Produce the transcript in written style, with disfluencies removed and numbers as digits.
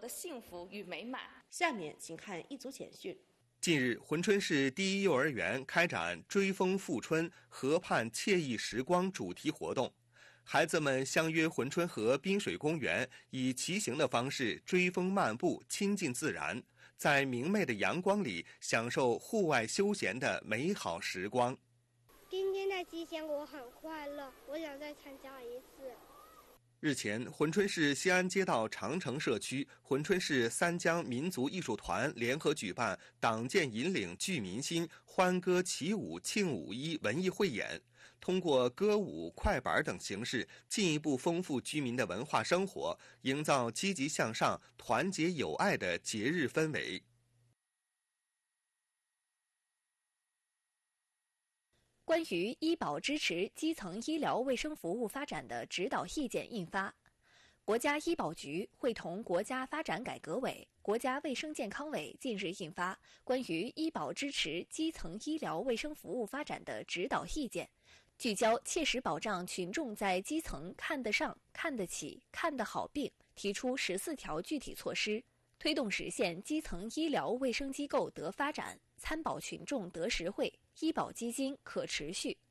的幸福与美满。 下面请看一组简讯。 近日，珲春市第一幼儿园开展追风复春河畔惬意时光主题活动，孩子们相约珲春河滨水公园，以骑行的方式追风漫步，亲近自然，在明媚的阳光里享受户外休闲的美好时光。 今天的骑行我很快乐，我想再参加一次。 日前，珲春市西安街道长城社区珲春市三江民族艺术团联合举办党建引领聚民心欢歌起舞庆五一文艺汇演，通过歌舞快板等形式进一步丰富居民的文化生活，营造积极向上团结友爱的节日氛围。 关于医保支持基层医疗卫生服务发展的指导意见印发，国家医保局会同国家发展改革委、国家卫生健康委近日印发关于医保支持基层医疗卫生服务发展的指导意见，聚焦切实保障群众在基层看得上、看得起、看得好病，提出14条具体措施，推动实现基层医疗卫生机构得发展，参保群众得实惠，医保基金可持续。